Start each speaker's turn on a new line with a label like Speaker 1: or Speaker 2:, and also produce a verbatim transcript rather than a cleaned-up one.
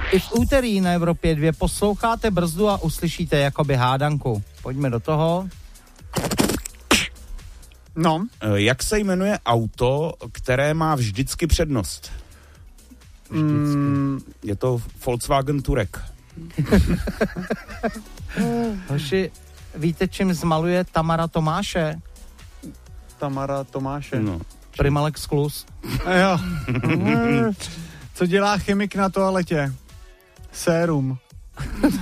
Speaker 1: I v úterý na Evropě dvě posloucháte Brzdu a uslyšíte jakoby hádanku. Pojďme do toho.
Speaker 2: No.
Speaker 3: Jak se jmenuje auto, které má vždycky přednost? Vždycky. Mm. Je to Volkswagen Turek.
Speaker 1: Hoši, víte, čím zmaluje Tamara Tomáše?
Speaker 2: Tamara Tomáše.
Speaker 3: No.
Speaker 1: Primalex Klus.
Speaker 2: Jo. Co dělá chemik na toaletě? Sérum.